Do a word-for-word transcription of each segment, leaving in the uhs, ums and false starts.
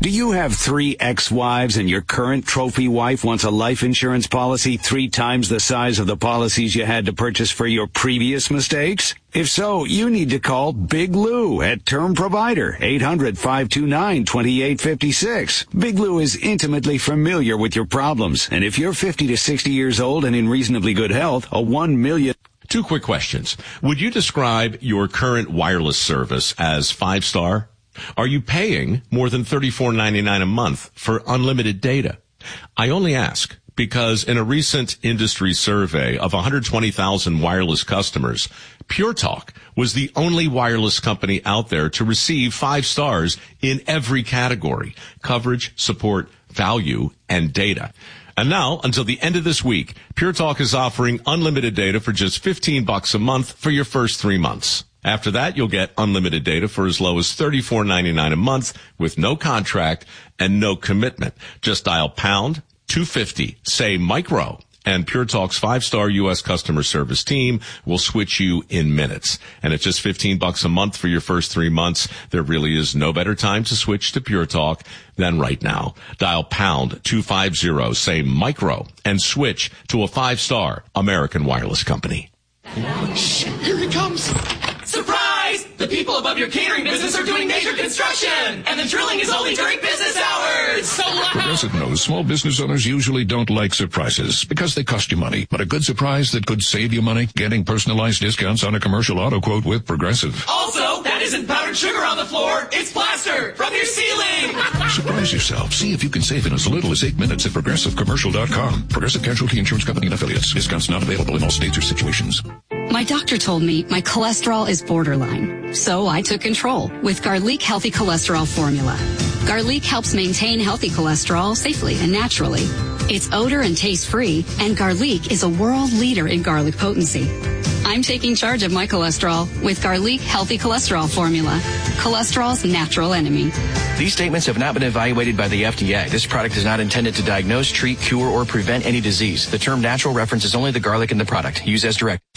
Do you have three ex-wives and your current trophy wife wants a life insurance policy three times the size of the policies you had to purchase for your previous mistakes? If so, you need to call Big Lou at Term Provider, eight hundred, five two nine, two eight five six. Big Lou is intimately familiar with your problems, and if you're fifty to sixty years old and in reasonably good health, a one million... Two quick questions. Would you describe your current wireless service as five-star? Are you paying more than thirty-four ninety-nine a month for unlimited data? I only ask because in a recent industry survey of one hundred twenty thousand wireless customers, Pure Talk was the only wireless company out there to receive five stars in every category: coverage, support, value, and data. And now, until the end of this week, Pure Talk is offering unlimited data for just fifteen bucks a month for your first three months. After that, you'll get unlimited data for as low as thirty-four ninety-nine a month with no contract and no commitment. Just dial pound two fifty, say micro, and Pure Talk's five-star U S customer service team will switch you in minutes. And at just fifteen bucks a month for your first three months, there really is no better time to switch to Pure Talk than right now. Dial pound two fifty, say micro, and switch to a five-star American wireless company. Shh, here he comes. Surprise! The people above your catering business are doing major construction, and the drilling is only during business hours. So loud. Progressive knows small business owners usually don't like surprises because they cost you money. But a good surprise that could save you money? Getting personalized discounts on a commercial auto quote with Progressive. Also, that isn't powdered sugar on the floor. It's plaster from your ceiling. Surprise yourself. See if you can save in as little as eight minutes at progressive commercial dot com. Progressive Casualty Insurance Company and Affiliates. Discounts not available in all states or situations. My doctor told me my cholesterol is borderline, so I took control with Garlic Healthy Cholesterol Formula. Garlic helps maintain healthy cholesterol safely and naturally. It's odor and taste-free, and Garlic is a world leader in garlic potency. I'm taking charge of my cholesterol with Garlic Healthy Cholesterol Formula, cholesterol's natural enemy. These statements have not been evaluated by the F D A. This product is not intended to diagnose, treat, cure, or prevent any disease. The term natural references only the garlic in the product. Use as directed.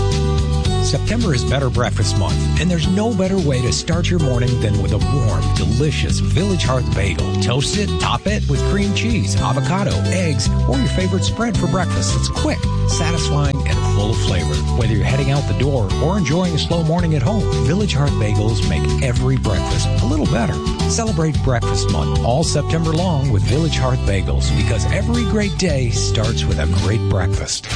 September is Better Breakfast Month, and there's no better way to start your morning than with a warm, delicious Village Hearth bagel. Toast it, top it with cream cheese, avocado, eggs, or your favorite spread for breakfast. It's quick, satisfying, and full of flavor. Whether you're heading out the door or enjoying a slow morning at home, Village Hearth bagels make every breakfast a little better. Celebrate Breakfast Month all September long with Village Hearth bagels, because every great day starts with a great breakfast.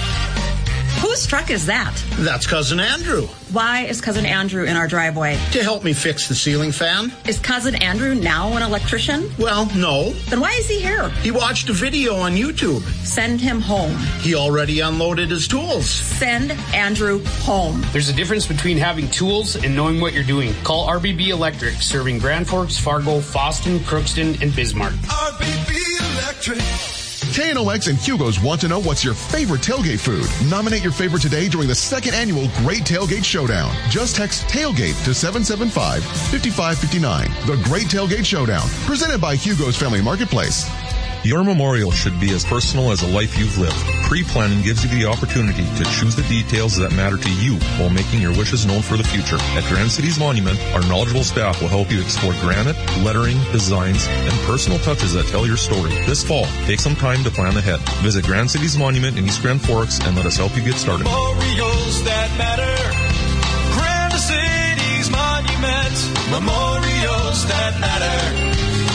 Whose truck is that? That's Cousin Andrew. Why is Cousin Andrew in our driveway? To help me fix the ceiling fan. Is Cousin Andrew now an electrician? Well, no. Then why is he here? He watched a video on YouTube. Send him home. He already unloaded his tools. Send Andrew home. There's a difference between having tools and knowing what you're doing. Call R B B Electric, serving Grand Forks, Fargo, Fosston, Crookston, and Bismarck. R B B Electric. K N O X and Hugo's want to know what's your favorite tailgate food. Nominate your favorite today during the second annual Great Tailgate Showdown. Just text tailgate to seven seven five, five five five nine. The Great Tailgate Showdown, presented by Hugo's Family Marketplace. Your memorial should be as personal as a life you've lived. Pre-planning gives you the opportunity to choose the details that matter to you while making your wishes known for the future. At Grand Cities Monument, our knowledgeable staff will help you explore granite, lettering, designs, and personal touches that tell your story. This fall, take some time to plan ahead. Visit Grand Cities Monument in East Grand Forks and let us help you get started. Memorials that matter. Grand Cities Monument. Memorials that matter.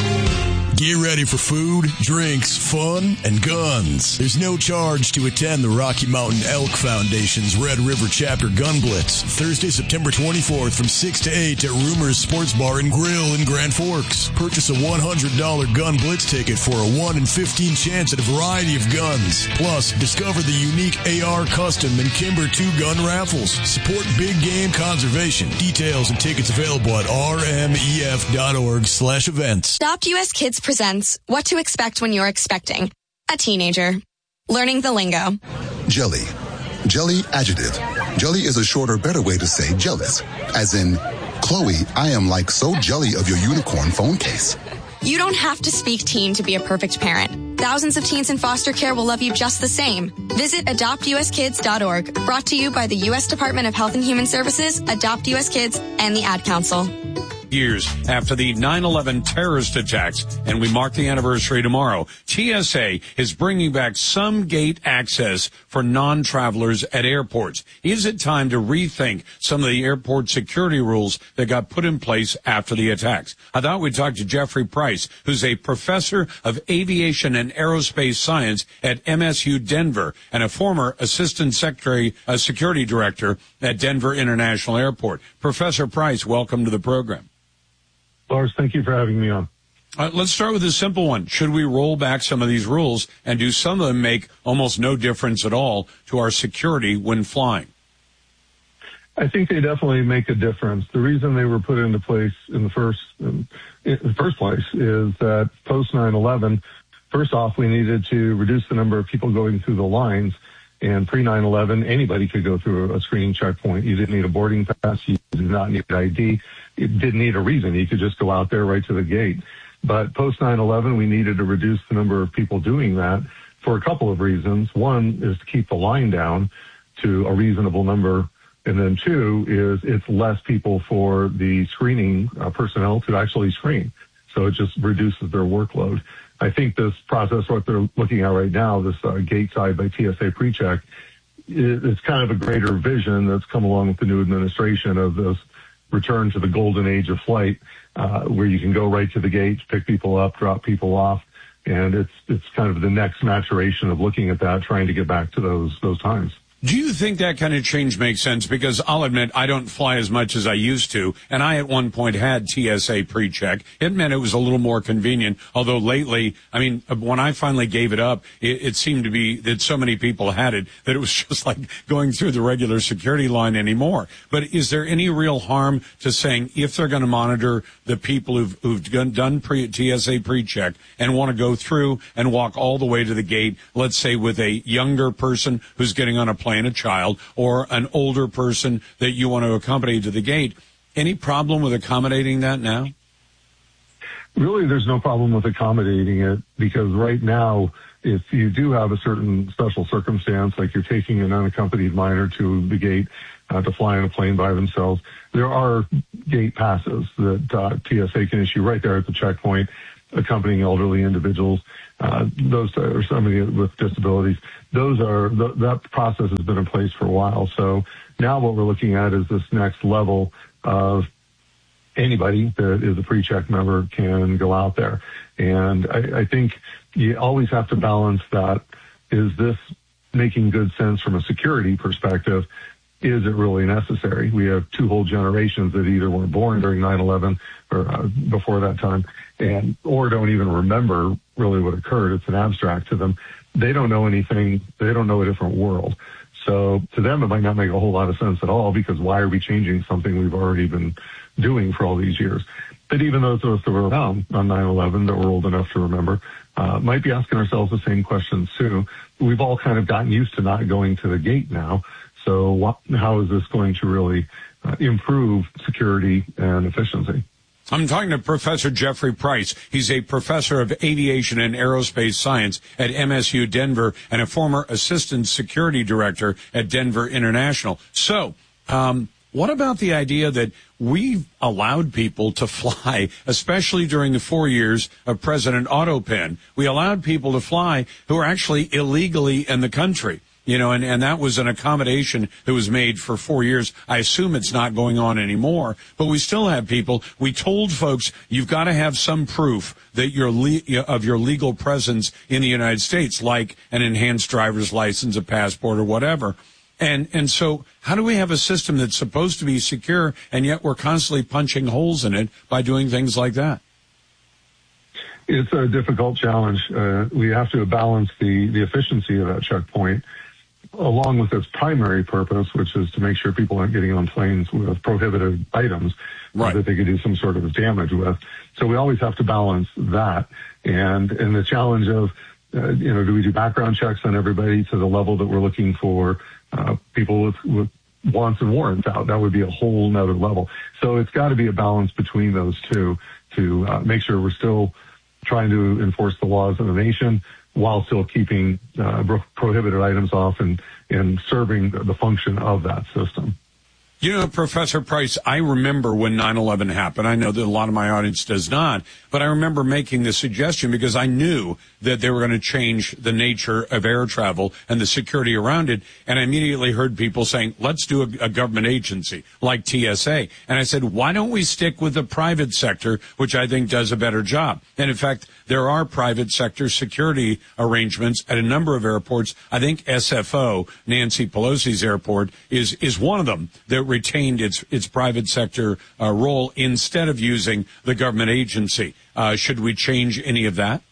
Get ready for food, drinks, fun, and guns. There's no charge to attend the Rocky Mountain Elk Foundation's Red River Chapter Gun Blitz, Thursday, September twenty-fourth from six to eight at Rumors Sports Bar and Grill in Grand Forks. Purchase a one hundred dollars Gun Blitz ticket for a one in fifteen chance at a variety of guns. Plus, discover the unique A R Custom and Kimber two gun raffles. Support big game conservation. Details and tickets available at R M E F dot org slash events. Adopt U S Kids presents What to Expect When You're Expecting a Teenager. Learning the lingo. Jelly. Jelly adjective. Jelly is a shorter, better way to say jealous. As in, Chloe, I am like so jelly of your unicorn phone case. You don't have to speak teen to be a perfect parent. Thousands of teens in foster care will love you just the same. Visit adopt U S kids dot org. Brought to you by the U S Department of Health and Human Services, Adopt U S Kids, and the Ad Council. years after the nine eleven terrorist attacks, and we mark the anniversary tomorrow, T S A is bringing back some gate access for non-travelers at airports. Is it time to rethink some of the airport security rules that got put in place after the attacks? I thought we'd talk to Jeffrey Price, who's a professor of aviation and aerospace science at M S U Denver and a former assistant secretary, uh, security director at Denver International Airport. Professor Price, welcome to the program. Lars, thank you for having me on. Uh, let's start with a simple one. Should we roll back some of these rules, and do some of them make almost no difference at all to our security when flying? I think they definitely make a difference. The reason they were put into place in the first in the first place is that post nine eleven, first off, we needed to reduce the number of people going through the lines. And pre nine eleven, anybody could go through a screening checkpoint. You didn't need a boarding pass. You did not need I D. You didn't need a reason. You could just go out there right to the gate. But post nine eleven, we needed to reduce the number of people doing that for a couple of reasons. One is to keep the line down to a reasonable number. And then two is it's less people for the screening uh, personnel to actually screen. So it just reduces their workload. I think this process, what they're looking at right now, this uh, gate side by T S A PreCheck, it's kind of a greater vision that's come along with the new administration of this return to the golden age of flight, uh, where you can go right to the gates, pick people up, drop people off. And it's it's kind of the next maturation of looking at that, trying to get back to those those times. Do you think that kind of change makes sense? Because I'll admit I don't fly as much as I used to, and I at one point had T S A PreCheck. It meant it was a little more convenient, although lately, I mean, when I finally gave it up, it, it seemed to be that so many people had it that it was just like going through the regular security line anymore. But is there any real harm to saying if they're going to monitor the people who've, who've done pre, T S A PreCheck and want to go through and walk all the way to the gate, let's say with a younger person who's getting on a plane, a child, or an older person that you want to accompany to the gate, any problem with accommodating that now? Really, there's no problem with accommodating it, because right now, if you do have a certain special circumstance, like you're taking an unaccompanied minor to the gate uh, to fly on a plane by themselves, there are gate passes that uh, T S A can issue right there at the checkpoint, accompanying elderly individuals, uh, those or somebody with disabilities. Those are, th- that process has been in place for a while. So now what we're looking at is this next level of anybody that is a PreCheck member can go out there. And I, I think you always have to balance that. Is this making good sense from a security perspective? Is it really necessary? We have two whole generations that either weren't born during nine eleven or uh, before that time, and or don't even remember really what occurred. It's an abstract to them. They don't know anything. They don't know a different world. So to them, it might not make a whole lot of sense at all, because why are we changing something we've already been doing for all these years? But even those of us that were around on nine eleven, that were old enough to remember, uh, might be asking ourselves the same questions too. We've all kind of gotten used to not going to the gate now. So what, how is this going to really uh, improve security and efficiency? I'm talking to Professor Jeffrey Price. He's a professor of aviation and aerospace science at M S U Denver and a former assistant security director at Denver International. So, um, what about the idea that we've allowed people to fly, especially during the four years of President Otto Penn? We allowed people to fly who are actually illegally in the country. You know, and, and that was an accommodation that was made for four years. I assume it's not going on anymore, but we still have people. We told folks, you've got to have some proof that you're le- of your legal presence in the United States, like an enhanced driver's license, a passport, or whatever. And, and so how do we have a system that's supposed to be secure, and yet we're constantly punching holes in it by doing things like that? It's a difficult challenge. Uh, we have to balance the, the efficiency of that checkpoint along with its primary purpose, which is to make sure people aren't getting on planes with prohibited items right. that they could do some sort of damage with. So we always have to balance that. And, and the challenge of, uh, you know, do we do background checks on everybody to the level that we're looking for uh, people with, with wants and warrants out? That would be a whole nother level. So it's got to be a balance between those two to uh, make sure we're still trying to enforce the laws of the nation while still keeping uh, prohibited items off and, and serving the function of that system. You know, Professor Price, I remember when nine eleven happened. I know that a lot of my audience does not, but I remember making this suggestion because I knew that they were going to change the nature of air travel and the security around it. And I immediately heard people saying, let's do a, a government agency like T S A. And I said, why don't we stick with the private sector, which I think does a better job? And in fact, there are private sector security arrangements at a number of airports. I think S F O, Nancy Pelosi's airport, is, is one of them that retained its its private sector uh, role instead of using the government agency. Uh, should we change any of that?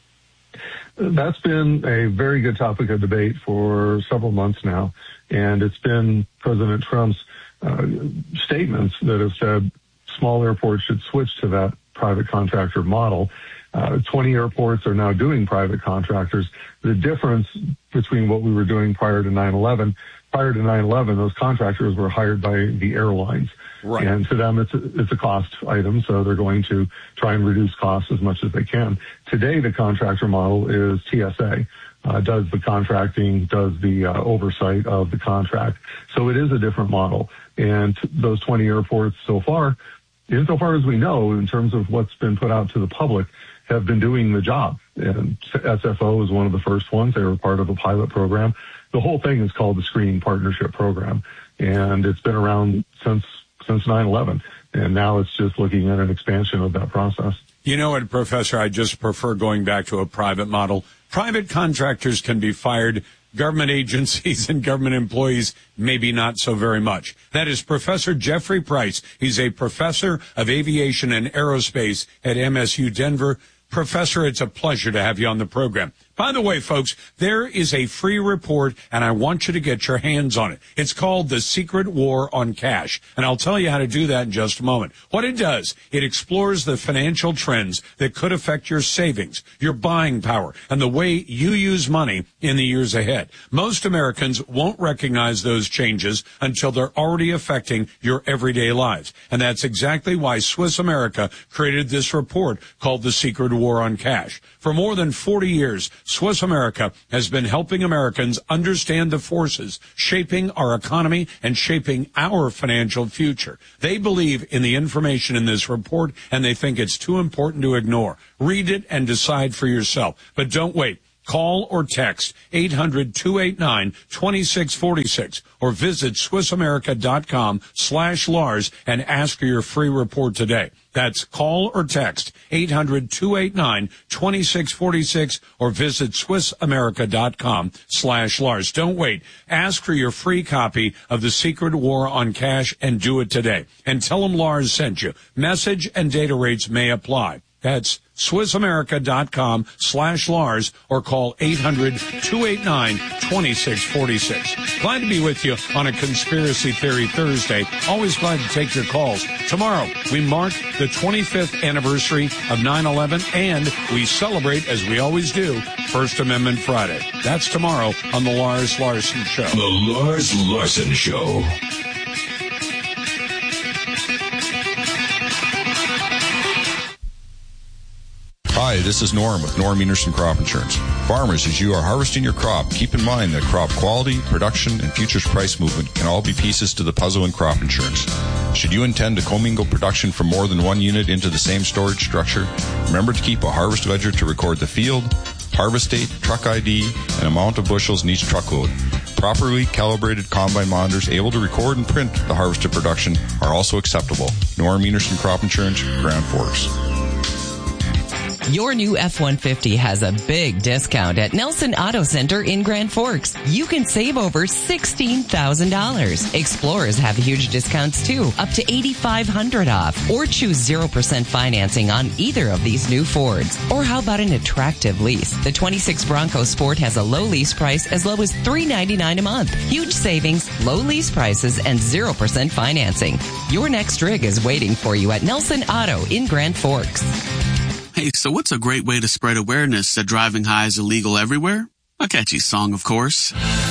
That's been a very good topic of debate for several months now, and it's been President Trump's uh, statements that have said small airports should switch to that private contractor model. Uh, twenty airports are now doing private contractors. The difference between what we were doing prior to nine eleven, prior to nine eleven, those contractors were hired by the airlines. Right. And to them, it's a, it's a cost item, so they're going to try and reduce costs as much as they can. Today, the contractor model is T S A, uh, does the contracting, does the uh, oversight of the contract. So it is a different model. And t- those twenty airports so far, insofar as we know, in terms of what's been put out to the public, have been doing the job. And S F O is one of the first ones. They were part of a pilot program. The whole thing is called the Screening Partnership Program, and it's been around since since nine eleven, and now it's just looking at an expansion of that process. You know what, Professor, I just prefer going back to a private model. Private contractors can be fired. Government agencies and government employees, maybe not so very much. That is Professor Jeffrey Price. He's a professor of aviation and aerospace at M S U Denver. Professor, it's a pleasure to have you on the program. By the way, folks, there is a free report, and I want you to get your hands on it. It's called The Secret War on Cash, and I'll tell you how to do that in just a moment. What it does, it explores the financial trends that could affect your savings, your buying power, and the way you use money in the years ahead. Most Americans won't recognize those changes until they're already affecting your everyday lives, and that's exactly why Swiss America created this report called The Secret War on Cash. For more than forty years, Swiss America has been helping Americans understand the forces shaping our economy and shaping our financial future. They believe in the information in this report, and they think it's too important to ignore. Read it and decide for yourself. But don't wait. Call or text eight hundred, two eight nine, two six four six or visit SwissAmerica.com slash Lars and ask for your free report today. That's call or text eight hundred, two eight nine, two six four six or visit SwissAmerica.com slash Lars. Don't wait. Ask for your free copy of The Secret War on Cash and do it today. And tell them Lars sent you. Message and data rates may apply. That's SwissAmerica.com slash Lars or call eight hundred, two eight nine, two six four six. Glad to be with you on a Conspiracy Theory Thursday. Always glad to take your calls. Tomorrow, we mark the twenty-fifth anniversary of nine eleven, and we celebrate, as we always do, First Amendment Friday. That's tomorrow on The Lars Larson Show. The Lars Larson Show. Hi, this is Norm with Norm Enerson Crop Insurance. Farmers, as you are harvesting your crop, keep in mind that crop quality, production, and futures price movement can all be pieces to the puzzle in crop insurance. Should you intend to commingle production from more than one unit into the same storage structure, remember to keep a harvest ledger to record the field, harvest date, truck I D, and amount of bushels in each truckload. Properly calibrated combine monitors able to record and print the harvested production are also acceptable. Norm Enerson Crop Insurance, Grand Forks. Your new F one fifty has a big discount at Nelson Auto Center in Grand Forks. You can save over sixteen thousand dollars. Explorers have huge discounts too, up to eight thousand five hundred dollars off. Or choose zero percent financing on either of these new Fords. Or how about an attractive lease? The twenty-six Bronco Sport has a low lease price as low as three hundred ninety-nine dollars a month. Huge savings, low lease prices, and zero percent financing. Your next rig is waiting for you at Nelson Auto in Grand Forks. Hey, so what's a great way to spread awareness that driving high is illegal everywhere? A catchy song, of course.